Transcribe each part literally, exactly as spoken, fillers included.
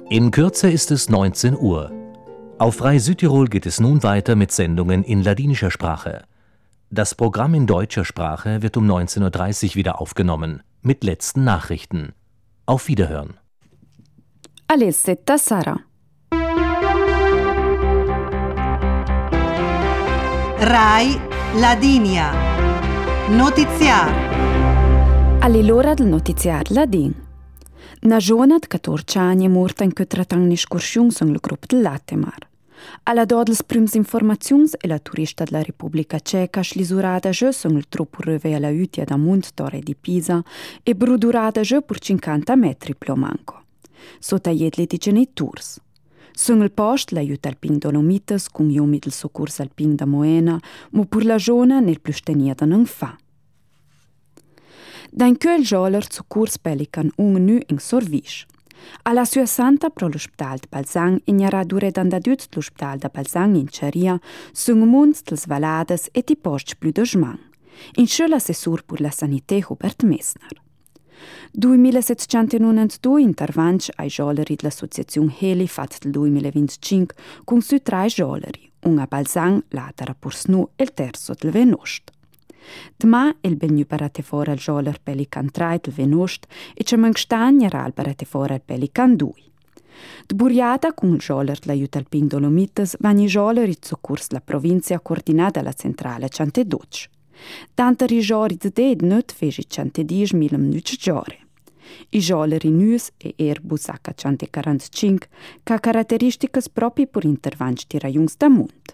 In Kürze ist es neunzehn Uhr. Auf Frei Südtirol geht es nun weiter mit Sendungen in ladinischer Sprache. Das Programm in deutscher Sprache wird um neunzehn Uhr dreißig wieder aufgenommen, mit letzten Nachrichten. Auf Wiederhören. Alle setta Sara. Rai Ladinia. Notiziar. All'ora del notiziar Ladin. Na giornata di quattordici anni è morta in che trattano un'escursione sul gruppo del Latemar. Alla dod les prims informazions e la turista della Repubblica Ceca slisurada già sul troppo reve alla utia da Mont Torre di Pisa e brudurada già per cinquanta metri plomanco. Sotto iedli di genitors. Sul post l'aiuta alpin Dolomites con iomi del soccorso alpin da Moena, ma per la giornata nel più steniata non fa. Da in quel giorno il soccorso Pelican un nu in sorvis. Alla sua santa pro l'ospital di Balzang ignara dure d'andadut l'ospital da Balzang in Ceria, sun munds dels valades e ti posts più de jman. In schöl assessur per la sanità Hubert Messner. duemilasettecentonovantadue intervanci ai gioleri dell'associazione Heli fatto del duemilaventicinque con su tre gioleri, un a Balzang, l'altra a Porsnu e il terzo del Venost. Dma il ben parate fora il gioler Pelican tre del Venost e c'è manstagna al parate fora il Pelican due. De Buriada con il gioler dell'aiuto alpin Dolomites vanno i gioleri di soccorso la provincia coordinata alla centrale centododici. Tante rigiori di ded not feci centodieci mila minuti giore. I gioleri nus e Airbus acca centoquarantacinque ca caratteristiche proprie per intervanti di raions da mont.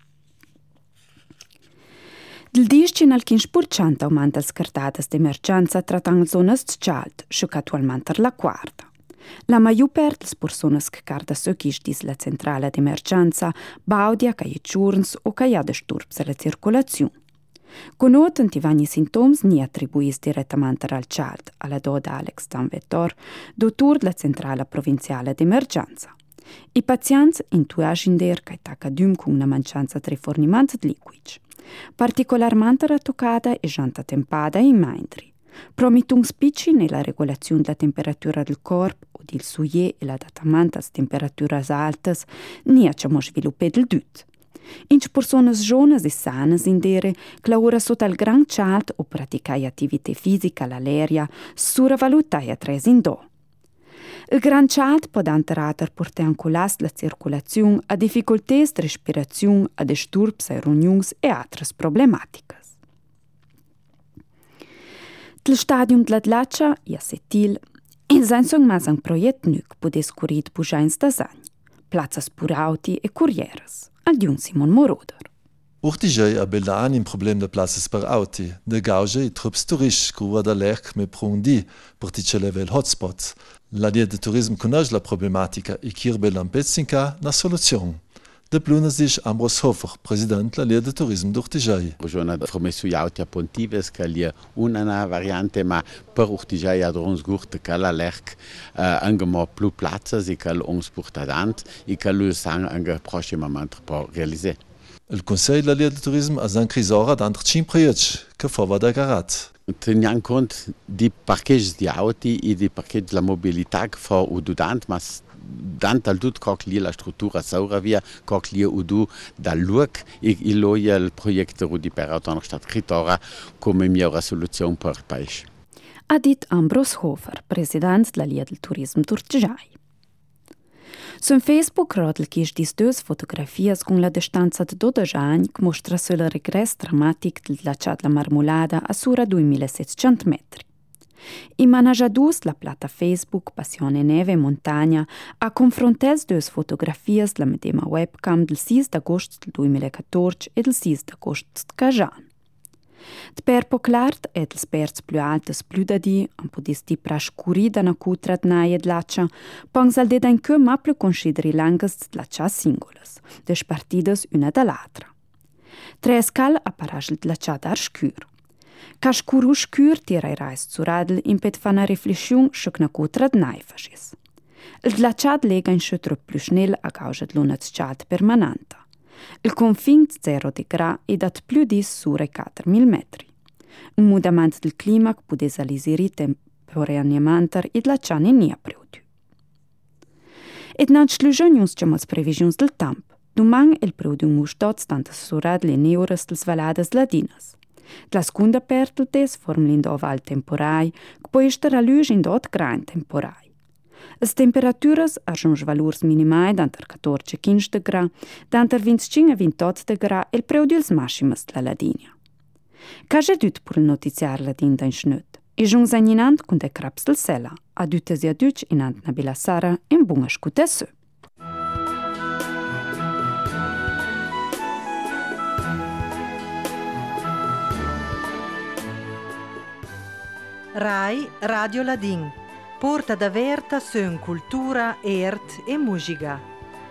Del dieci al quindici per cento aumenta le scartate d'emergenza trattando zone sociali, che attualmente è la quarta. La maggior parte delle persone che carda söchisch la centrale d'emergenza baudia che i giorni o che ha disturbi alla circolazione. Conoscen i vari sintomi ni attribuiti direttamente al child, alla doda Alex Danvettor, dottore della centrale provinciale d'emergenza. I pazienti intuiscono che tacca dum con una mancanza di rifornimento di liquidi. Particolarmente toccata è gianta tempata in mindri. Promittung spicci nella regolazione della temperatura del corpo o del suie e l'adattamento alle temperature alte ni abbiamo sviluppato il dut. In persone giovani e sane indere che ora sotto il gran caldo o praticare attività fisica all'aria sopravvalutare a tre in do. Il gran caldo può anche portare anche la circolazione a difficoltà di respirazione, a disturbi ai riunioni e altre problematiche. Del stadium della Dlaccia, a Setil, in senso mas un progetto nuovo può descurire bugiains da sagni, plazzas per auti e corrieres. Al diun Simon Moroder. Urtigei a Beldani un problem de places per auti, de gauge i trups turistici cu da lerc me prundi per ti celeve il hotspot. La Lia de Turism conosce la problematica e Kirbel Lampetzinka na soluzione. De pluna sich Ambros Hofer, president la Lia de Turism d'Urtigei. Buona promesso gli auti a Pontives che lì una variante ma per Urtigei ad uns gurt che la lerc uh, angemo più plazzas e che uns portadant e che lu sang anche prossimamente può realizzare. Il Conseil la Lia de Turism ha san crisora d'antre cinque proiecti che fava da garat. Teniamo conto di parcheggi di auti e di parcheggi della mobilità che fa ududant, ma dant al tut coc lì la struttura saura via, coc lì udu dal luoc e il loia il progetto Rudi Perraut hanno stato critora come migliore soluzione per il paese. Ha dit Ambros Hofer, presidente della Lia del Turismo d'Urtigei. Su Facebook rodel chisch dis deux fotografias con la distanza di dodici anni che mostra sul regresso drammatico della Ciatla Marmolada a sura duemilasettecento metri. I managgiadus la plata Facebook Passione Neve e Montagna ha confrontato due fotografias della medesima webcam del sei agosto del duemilaquattordici e del sei agosto di Cajan. De per poclart ed els perts più altes più da di, un po' di stipra scurida na cutra d'naie d'laccia, pongs al deda in che ma più consideri langas d'laccia singolas, des partidas una dall'altra. Tre scal apparasce d'laccia d'ar scur. Ca scuru scur tira i rais zu radel impet fa na riflessiun sciuc na cutra d'naie fascis. Il d'laccia lega in schutro più schnell a causa d'luna d'cciat permanenta. Il confine zero di gra è dat più di sura quattromila metri. Un mudamento del clima può desalisire temporaneamente e la ciane ne ha più. Ed non sclugionius c'è mos previsiuns del temp. Domani il produum mustots tantas surad le neures dels valadas ladinas. La seconda perteltes formlin do val temporai, che poi ester a luge in dot gran temporai. As temperaturas argiunge valurs minimai d'anter quattordici a quindici gradi, d'anter venticinque a ventotto gradi il preudils maximas la ladinia. Caje dut pur il notiziar ladin d'in schnut, e giungs agninant con de craps del sella, adutes e aduc inant Nabila Sara in bunga scutessu. Rai Radio Ladin. Porta da verta sön cultura, art e musica.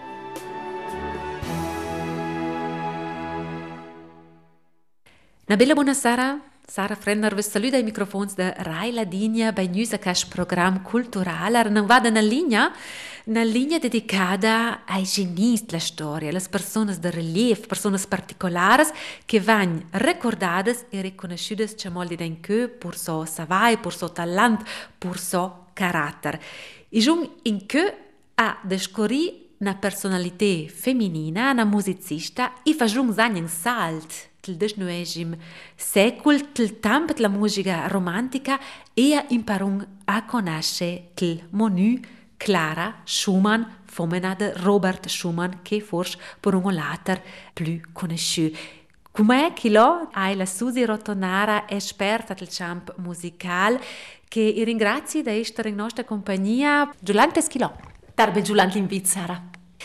Nabila buonasera. Sara Frenner vi saluta ai microfons de Rai Ladinia bei nus a cash program cultural. Ar non vada na linea, na linea dedicada ai genis della storia, le persone de relief, persone particolari che vanno ricordate e riconosciute c'è molti den che per so savai, per so talent, per so carattere. E giun in che a descobri una personalità femminina, una musicista, e fa giun un salt del diciannovesimo secolo, del tempo della musica romantica, e imparò a conoscere il menu Clara Schumann, fomena de Robert Schumann, che forse per un later più conosciuto. Come che lo hai la Susi Rotonara, esperta del campo musicale, che ringrazio di essere in nostra compagnia. Giuliante Schilò. Darbe Giuliante l'invito, Sara.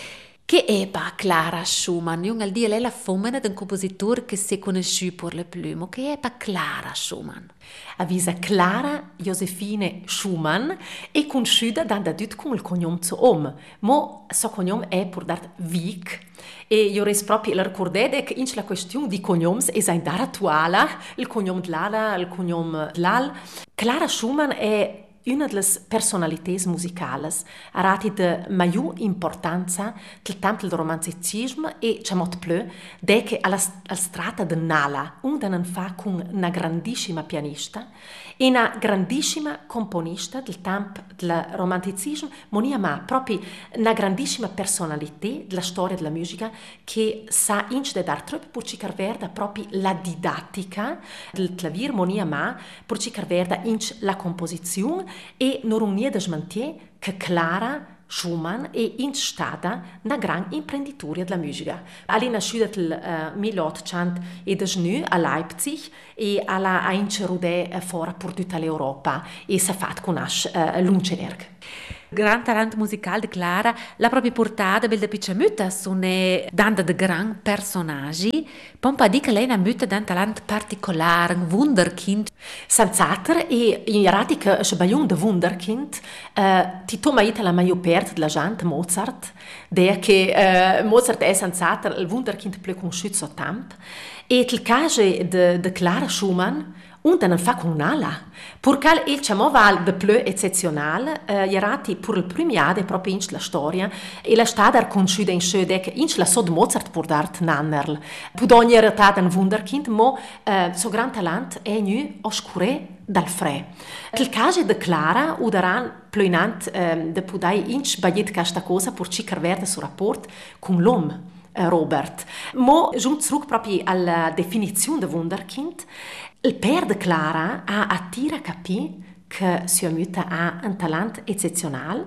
Che è pa Clara Schumann? Io al dire lei la fomena d'un compositore che si conosce per le plume. Che è pa Clara Schumann? Avvisa Clara Josefine Schumann è conosciuta da adulto con il cognome zu om. Ma suo cognome è per dar Vic. E io res proprio la ricordate che in la questione di cognomes è in dar attuale il cognome di Lala, il cognome di Lal. Clara Schumann è una delle personalità musicali arati de maggior importanza del tempo del romanticismo e c'è molto più de che alla, alla strada di Nala, onde non fa con una grandissima pianista e una grandissima componista del tempo del romanticismo, ma proprio una grandissima personalità della storia della musica che sa ince dar troppo per ci carverda proprio la didattica del clavier, ma per ci carverda ince la composizione e non un niente smantier che Clara Schumann è in stata una gran imprenditrice della musica. Alla nascita del uh, milleottocentodiciannove a Leipzig e alla ha incerude uh, fuori per tutta l'Europa e si è fatto conoscere uh, l'Uncenerg. Gran talento musicale di Clara, la propria portata bel de picciamutta sono dando de gran personaggi, pompa di che lei ha avuto un talento particolare, un wunderkind. Senz'altro, e in rati che sbaglion de wunderkind, uh, ti toma ita la maggior parte della gente Mozart, der che uh, Mozart è senz'altro il wunderkind più conosciuto so tempo, e il caso de, de Clara Schumann, und dann fa con un'ala. Perché il chamoval de più eccezionale, eh, erati per il primo anno proprio in la storia, e la stata conosciuta in Schöde che in la sod Mozart per dart nannerl. Pudogni era un wunderkind, ma eh, so gran talent è nu oscure dal fre. Il caso de Clara udaran pleinant eh, de pudai in sbagliet questa cosa per ci carverde su rapport con l'uomo. Robert. Ma giunto zurück proprio alla definizione di wunderkind, il per de Clara ha attira capì che sua muta ha un talento eccezionale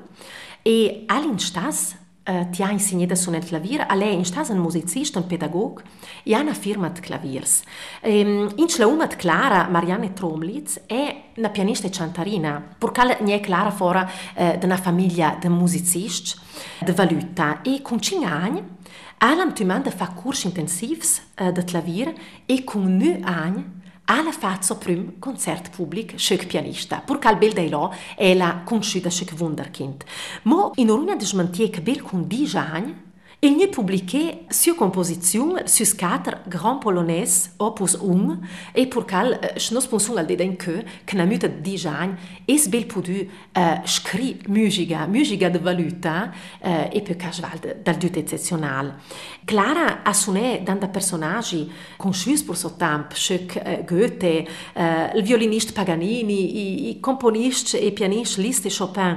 e all'instas uh, ti ha insegnato a suonare il clavier, a lei instas un musicista, un pedagogo e ha una firma di claviers. Um, in la uma di Clara, Marianne Tromlitz, è una pianista cantarina, perché non è Clara fuori uh, di una famiglia di musicisti di valuta e con cinque anni Alam tumanda fa corsi intensivs uh, de clavier e con nu anni alla fatto prim concert pubblic scec pianista, perché il bel dei là è la conosciuta scec wunderkind. Ma in oruna de smantier che bel con dieci anni, il ne publiqué sua composizione su scatter Grand Polonaise opus un e perché uh, nos pensons al deden che che na muta de dieci anni es bel podu uh, scri musica, musica de valuta uh, e perché sval dal dut eccezionale. Clara ha suonato da personaggi conosciuti per suo tempo, scec uh, Goethe, uh, il violinista Paganini, i, i componisti e pianisti Liszt e Chopin.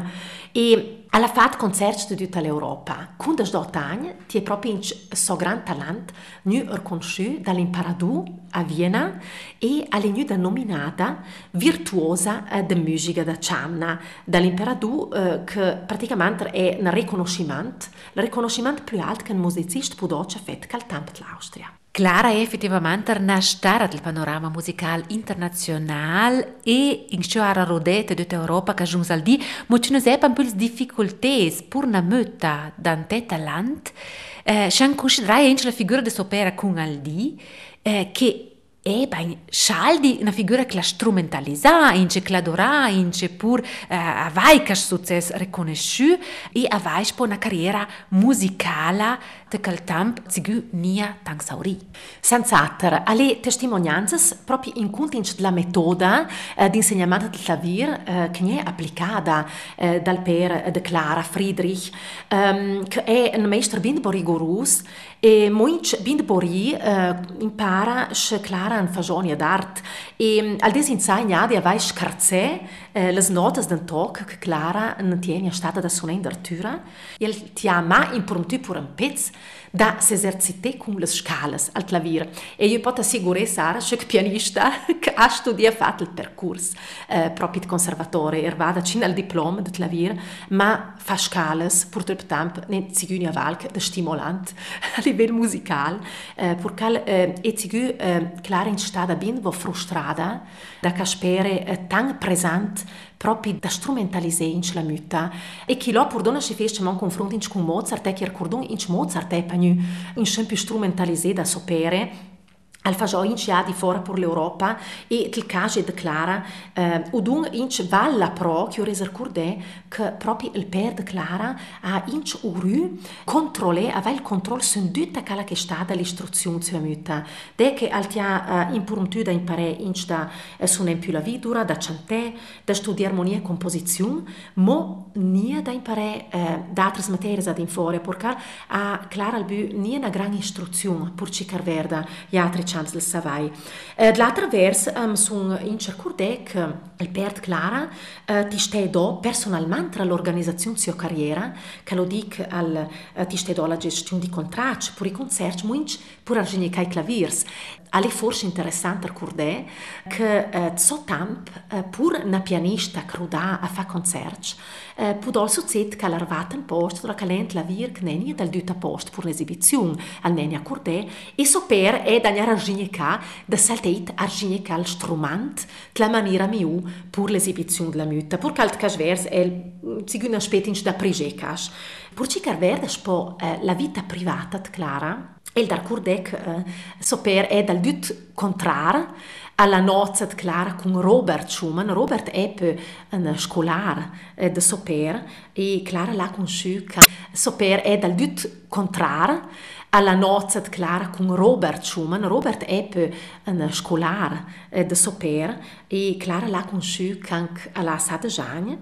e ha fatto concerti di tutta l'Europa. Quando è dotto anni, ti è proprio un suo gran talento, nu riconosciuto dall'imparadu a Vienna e all'egnuda nominata virtuosa di musica da Ciamna, dall'imparadu eh, che praticamente è un riconoscimento, il riconoscimento più alto che un musicista può fare al tempo dell'Austria. Clara è effettivamente una star del panorama musicale internazionale e in sciora rodete di Europa che giunge al di, ma ci sono un po' di difficoltà per una mutta dan te talent. Eh, c'è considerare anche la figura di Sopera con al di, eh, che è ben scialdi una figura che la strumentalizza, ince che la adora, ince pur eh, avai che successo riconosciuto e avai poi una carriera musicale di quel tempo zigu nia tan sauri. Senz'altro, alle testimonianze proprio in contenuto della metoda eh, di insegnamento del clavier eh, che è applicata eh, dal per de Clara Friedrich, ehm, che è un maestro ben rigoroso e molto ben bori eh, impara che Clara in fagione d'arte e al desinsegna di avai scarzè eh, le note del talk che Clara non tiene stata da suonare in d'artura e il ti ha mai impromptu per un pezzo da s'esercitare con le scale al clavier. E io posso assicurare Sara che pianista che ha studiato fatto il percorso eh, proprio di conservatore, e va da cina al diploma di clavier, ma fa scale per tutto il tempo, ne ziguni a valc, da stimolante a livello musicale, eh, perché eh, e zigu eh, Clara in stata ben frustrata da che spere eh, tan presente proprio da strumentalizzare in la mutta e chi lo perdona si fece un confronto con Mozart e chi ricordò in Mozart è più in più strumentalizzato da sopere al fagiò in ci ha di fuori per l'Europa e il caso declara eh, udun in ci valla pro che ora ricordè che proprio il per de Clara ha in ci uru controllé aveva il controllo su tutta quella che è stata l'istruzione sulla mutta de che al ti ha uh, impromptu da imparare in ci da uh, suonare più la vidura da cantare da studiare armonia e composizione mo nie da imparare uh, da altre materie da in fuori perché a Clara al bu nie una gran istruzione per ci carverda gli altri chance del Savai. Eh, D'altra vers um, sono in cercurdè che il per Clara eh, ti stedò personalmente all'organizzazione della sua carriera, che lo dic al eh, ti stedò alla gestione di contratti, per i concerti, ma per argenicare i claviers. Alle forse interessante ricordare che eh, so tempo eh, pur una pianista cruda a fa concerti eh, può succedere che l'arvata in posto tra calent la vir che neni dal dutta posto per l'esibizione al neni a cordè e so per è da arginica da salteit arginica il strumento la maniera miu per l'esibizione della mutta perché alt cas vers è siguna spetinch da prigecas per ci carver spo eh, la vita privata di Clara e il dar curdec eh, soper è dal dut contrar alla nozza di Clara con Robert Schumann. Robert è un scolare eh, di soper e Clara l'ha conosciuto. Soper è dal dut contrar alla nozza di Clara con Robert Schumann. Robert è un scolare eh, di soper e Clara l'ha conosciuto anche alla Sadegiagne.